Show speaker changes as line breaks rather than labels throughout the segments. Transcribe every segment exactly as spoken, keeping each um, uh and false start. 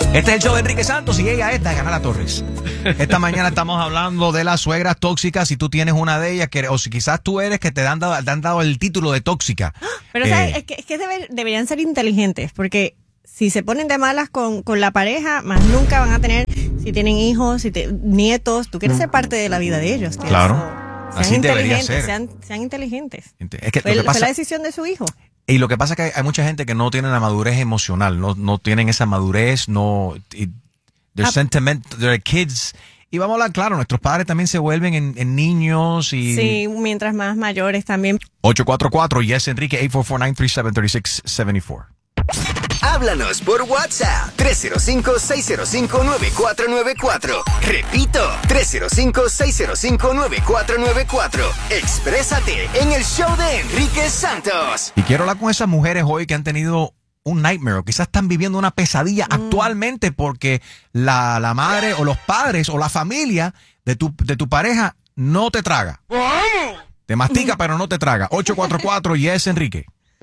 Este es el show de Enrique Santos y ella es Dayanara Torres. Esta mañana estamos hablando de las suegras tóxicas. Si tú tienes una de ellas, que, o si quizás tú eres que te han dado, te han dado el título de tóxica.
Pero
eh,
¿sabes? es que, es que debe, deberían ser inteligentes, porque si se ponen de malas con, con la pareja, más nunca van a tener, si tienen hijos, si te, nietos, tú quieres ser parte de la vida de ellos. Tío.
Claro.
Sean
Así debería
inteligentes,
ser.
Sean, sean inteligentes.
Es que
Fue,
lo que
fue
pasa,
la decisión de su hijo.
y lo que pasa es que hay, hay mucha gente que no tiene la madurez emocional, no, no tienen esa madurez, no, y, their
Ah.
sentiment, their kids. Y vamos a hablar claro, nuestros padres también se vuelven en, en niños y...
Sí, mientras más mayores también.
ocho cuatro cuatro, yes, Enrique, ocho cuatro cuatro, nueve tres siete, tres seis siete cuatro.
Háblanos por WhatsApp tres cero cinco, seis cero cinco, nueve cuatro nueve cuatro. Repito, tres cero cinco, seis cero cinco, nueve cuatro nueve cuatro. Exprésate en el show de Enrique Santos.
Y quiero hablar con esas mujeres hoy que han tenido un nightmare, o quizás están viviendo una pesadilla mm. actualmente porque la, la madre o los padres o la familia de tu, de tu pareja no te traga. Te mastica pero no te traga. ocho cuatro cuatro, yes, Enrique.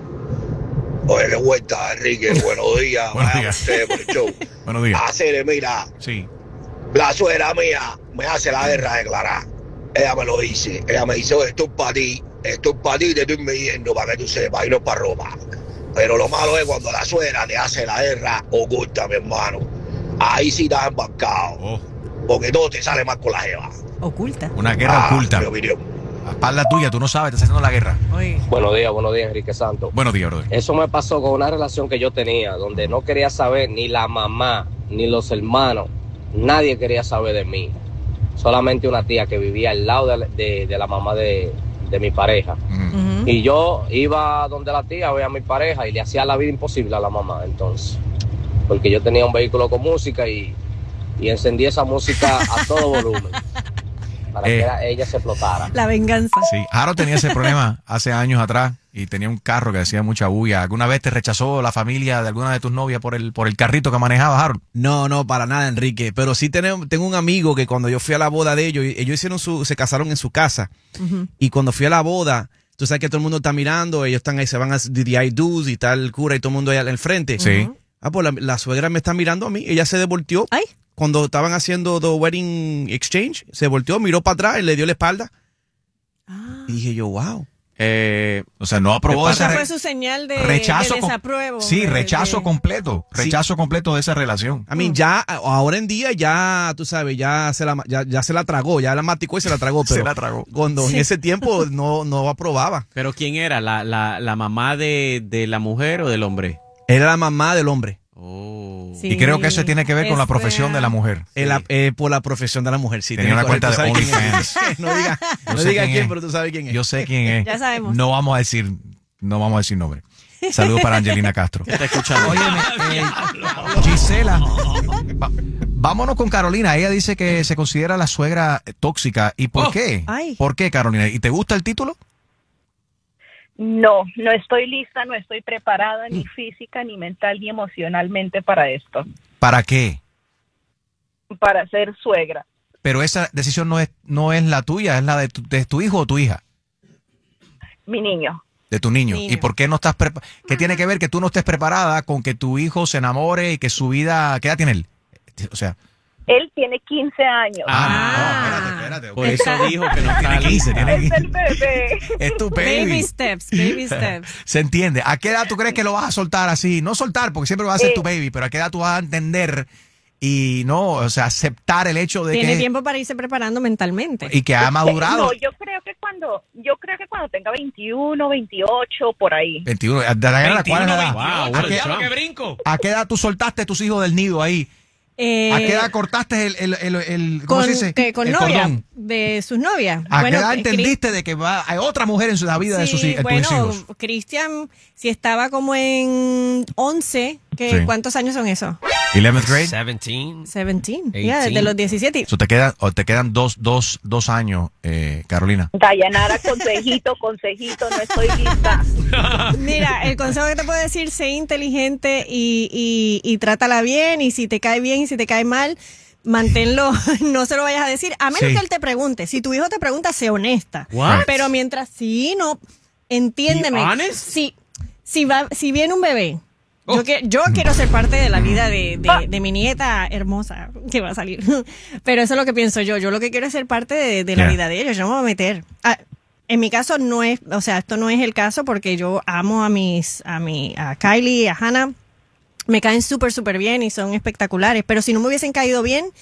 Oye, qué vuelta, Enrique. Buenos días.
Buenos
Vaya
días.
usted por el show.
Buenos días.
Hacer, mira,
Sí.
la suegra mía me hace la guerra declarar. Ella me lo dice. Ella me dice, oye, esto es para ti. Esto es para ti, te estoy midiendo para que tú sepas y no para Roma. Pero lo malo es cuando la suegra te hace la guerra oculta, mi hermano. Ahí sí estás embarcado.
Oh.
Porque todo te sale más con la jeva.
Oculta.
Una guerra
Ah,
oculta.
mi opinión.
A espalda tuya, tú no sabes, te estás haciendo la guerra.
Oye.
Buenos días, buenos días, Enrique Santos.
Buenos días, brother.
Eso me pasó con una relación que yo tenía, donde no quería saber ni la mamá, ni los hermanos, nadie quería saber de mí. Solamente una tía que vivía al lado de, de, de la mamá de, de mi pareja.
Mm.
Ujú.
Y yo iba donde la tía, veía a mi pareja y le hacía la vida imposible a la mamá, entonces. Porque yo tenía un vehículo con música y, y encendí esa música a todo volumen. Para
Eh.
que era- ella se explotara.
La venganza.
Sí, Harold tenía ese problema hace años atrás y tenía un carro que hacía mucha bulla. ¿Alguna vez te rechazó la familia de alguna de tus novias por el por el carrito que manejaba, Harold?
No, no, para nada, Enrique. Pero sí tenemos, tengo un amigo que cuando yo fui a la boda de ellos, ellos hicieron su, se casaron en su casa.
Ujú.
Y cuando fui a la boda, tú sabes que todo el mundo está mirando, ellos están ahí, se van a D D I Do's y está el cura y todo el mundo ahí al frente.
Sí.
Ah, pues la, la suegra me está mirando a mí, ella se devolteó.
Ay.
Cuando estaban haciendo the wedding exchange, se volteó, miró para atrás y le dio la espalda.
Ah.
Y dije yo, wow.
Eh, o sea, no aprobó
Esa
ese
fue
re-
su señal de,
rechazo.
de
com-
desapruebo.
Sí,
de-
rechazo
de-
completo.
Sí.
Rechazo completo de esa relación.
I mean, ya, ahora en día, ya, tú sabes, ya se la, ya, ya se la tragó, ya la masticó y se la tragó. Pero
Se la tragó.
Cuando
Sí.
en ese tiempo no, no aprobaba.
¿Pero quién era? ¿La, la, la mamá de, de la mujer o del hombre?
Era la mamá del hombre.
Oh.
Sí.
Y creo que eso tiene que ver con la
Eso
profesión
era-
de la mujer.
Eh, la- eh, por la profesión de la mujer, sí.
Tenía
tiene
una cuenta
correcto,
de
¿sabes quién
OnlyFans.
es? no diga,
Yo
no
sé
diga
quién
quién,
es.
pero tú sabes quién es.
Yo sé quién es.
Ya sabemos.
No vamos a decir, no vamos a decir nombre. Saludos para Angelina Castro.
Está escuchando.
Óyeme, eh, Gisela, va- vámonos con Carolina. Ella dice que se considera la suegra tóxica. ¿Y por
Oh.
qué?
Ay.
¿Por qué, Carolina? ¿Y te gusta el título?
No, no estoy lista, no estoy preparada ni física, ni mental, ni emocionalmente para esto,
¿Para qué?
para ser suegra.
Pero esa decisión no es, no es la tuya, es la de tu, de tu hijo o tu hija,
Mi niño,
de tu niño.
Niño.
¿Y por qué no estás preparada? ¿Qué tiene que ver que tú no estés preparada con que tu hijo se enamore y que su vida... ¿Qué edad tiene él? O sea...
él tiene quince años.
Ah, no, espérate, espérate.
Por eso dijo que no está
Tiene quince,
lista.
tiene
Es
quince.
el bebé.
Es tu
Baby
baby.
steps, baby steps.
Se entiende. ¿A qué edad tú crees que lo vas a soltar así? No soltar, porque siempre va a ser
Eh.
tu baby, pero ¿a qué edad tú vas a entender y no, o sea, aceptar el hecho de
Tiene
que...
tiempo para irse preparando mentalmente.
Y que ha madurado.
No, yo creo que cuando, yo creo que cuando tenga veintiuno, veintiocho, por ahí.
veintiuno. ¿De la guerra, ¿cuál es la edad?
Wow,
¿A,
bueno,
qué,
Trump. ¡Qué brinco!
a qué edad tú soltaste tus hijos del nido ahí?
Eh,
¿A qué edad cortaste el, el, el, el- ¿cómo
con,
se dice?
que- con
El
novia,
cordón.
de sus novias.
¿A
Bueno,
qué edad
Cri-
entendiste de que va, hay otra mujer en la vida de sus,
Sí,
hi- de tus
bueno,
hijos?
Cristian, si estaba como en once, ¿qué,
Sí.
¿cuántos años son esos?
eleventh grade.
diecisiete.
diecisiete. Ya, desde
eighteen.
los diecisiete.
So te quedan, o te quedan dos, dos, dos años, eh, Carolina.
Dayanara, consejito, consejito, no estoy lista.
Mira, el consejo que te puedo decir, sé inteligente y, y, y trátala bien, y si te cae bien y si te cae mal, manténlo, no se lo vayas a decir, a menos
Sí.
que él te pregunte. Si tu hijo te pregunta, sé honesta.
What?
Pero mientras sí, no, entiéndeme.
Be honest?
Si, si, va, si viene un bebé Yo, que, yo quiero ser parte de la vida de, de, de mi nieta hermosa que va a salir. Pero eso es lo que pienso yo. Yo lo que quiero es ser parte de, de la
Yeah.
vida de ellos. Yo no me voy a meter. Ah, en mi caso no es, o sea, esto no es el caso porque yo amo a mis, a mi, a Kylie, a Hannah. Me caen súper, súper bien y son espectaculares. Pero si no me hubiesen caído bien,